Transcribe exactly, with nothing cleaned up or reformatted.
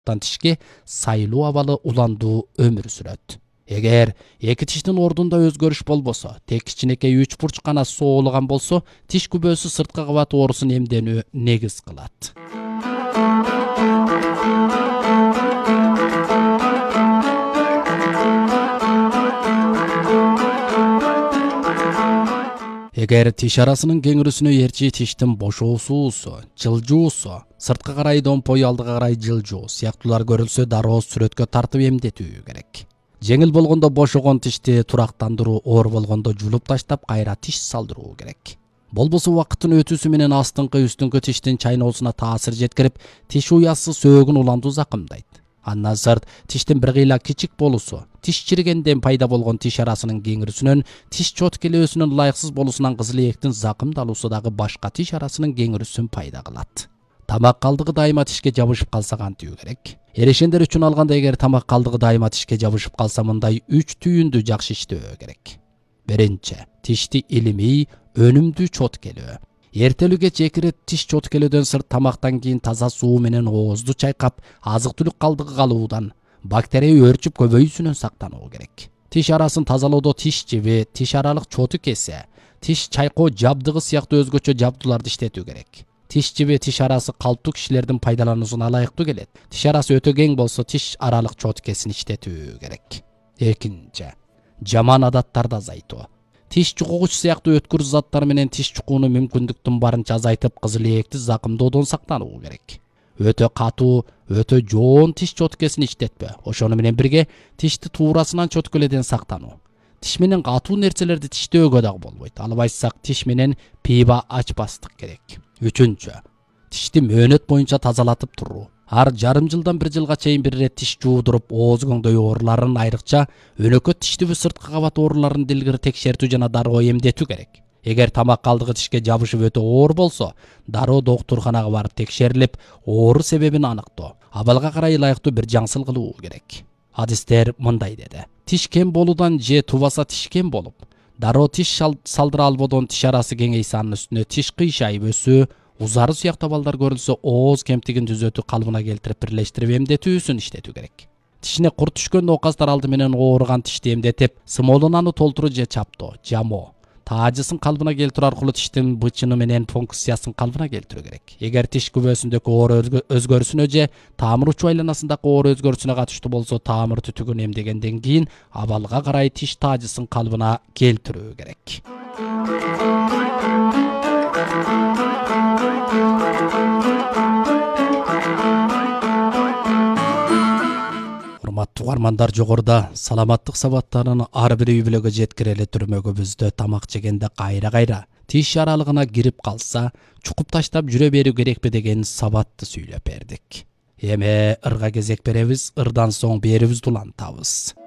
тишке сайлуу абалы уландуу өмүр сүрөт. Эгер эки тиштин ордунда өзгөрүш болбосо, тек кичинекей үч бурч гана соолуган болсо, тиш күбөсү сырткы кабат оорусун эмденүү негиз кылат. Эгер тиш арасынын кеңирүүсүнө эрчи тиштин бошоосуусу, жылжуусу, сырткы карай домпой, алдыга карай жылжуу сыяктуулар көрүлсө, дароо сүрөткө тартып эмдетүү керек. Жеңил болгондо бошогон тишти турактандыруу, оор болгондо жулуп таштап кайра тиш салдыруу керек. Болбосо убакыттын өтүүсү менен астыңкы үстүңкү тиштин чайноосуна таасир жеткирип, тиш уясы сөөгүн уландуу закымдайт. Андан сырт тиштин бир кыйла кичик болуусу, тиш чиригенден пайда болгон тиш арасынын кеңирүүсүнөн, тиш чоткелөөсүнүн ылайыксыз болуусунан кызыл-ээктин закымдалуусу дагы башка тиш арасынын кеңирүүсүн пайда кылат. Тамак калдыгы дайыма тишке жабышып калса кантуу керек? Эрешендер үчүн алганда, эгер тамак калдыгы дайыма тишке жабышып калса, мындай үч түйүндү жакшы иштөө керек. Биринчи, тишти илимий, өнүмдүү чоткелөө. Эртелүү кеч эки ирет тиш чоткелөөдөн сырт тамактан кийин таза суу менен оозду чайкап, азык-түлүк калдыгы калуудан, бактерия өрчүп көбөйүүсүнөн сактануу керек. Тиш арасын тазалоодо тиш жиби, тиш аралык чоту кесе, тиш чайкоо жабдыгы сыяктуу өзгөчө жабдууларды иштетүү керек. Тиш жиби тиш арасы калптуу кишилердин пайдалануусуна ылайыктуу келет. Тиш арасы өтө кең болсо, тиш аралык чоткесин иштетүү керек. Экинчи, жаман адаттарды азайтуу. Тиш чукугуч сыяктуу өткүр заттар менен тиш чукууну мүмкүндүктүн барынча азайтып, кызыл-ээкти закымдоодон сактануу керек. Өтө катуу, өтө жоон тиш чоткесин иштетпөө. Ошону менен бирге тишти туурасынан чөткөлөдөн сактануу. Тиш менен катуу нерселерди тиштөөгө дагы болбойт. Албайсак тиш менен пиба ачпастык керек. Үчүнчү, тишти мөөнөт боюнча тазалатып туруу. Ар жарым жылдан бир жылга чейин бир ирет тиш жуудуруп, ооз көңдөй ооруларын, айрыкча өнөкөт тиштүү сырткы кабат ооруларын дилгири текшертүү жана дароо эмдетүү керек. Эгер тамак калдыгы тишке жабышып өтө оор болсо, дароо доктурханага барып текшерилип, оору себебин аныктоо, абалга карай ылайыктуу бир жаңсыл кылуу керек. Адистер мындай деди: тиш кем болуудан же тубаса тиш кем болуп, дароо тиш салдыра албодон тиш арасы кеңейсе, анын үстүнө тиш кыйшайып өсүү, узары сыяктуу абалдар көрүлсө, ооз кемтигин түзөтүү, калыбына келтирип бирлештирип эмдетүүсүн иштетүү керек. Тишине курт түшкөн оокастар алды менен ооруган тишти эмдетип, смолунаны толтуруу же чаптоо, жамоо, таажысын калыбына келтирүү аркылуу тиштин бычыны менен функциясын калыбына келтирүү керек. Эгер тиш күбөсүндөгү оору өзгөрүүсүнө же таамыр учу айланасындагы оору өзгөрүүсүнө катыштуу болсо, таамыр түтүгүн эмдегенден кийин абалга карай тиш таажысын калыбына келтирүү керек. Урматтуу угармандар, жогоруда саламаттык сабаттарын ар бир үй бүлөгө жеткирели түрмөгүбүздө тамак жегенде кайра-кайра тиш аралыгына кирип калса, чукуп таштап жүрө берүү керекпи деген сабатты сүйлөп бердик. Эми ырга кезек беребиз, ырдан соң берүүбүздү улантабыз.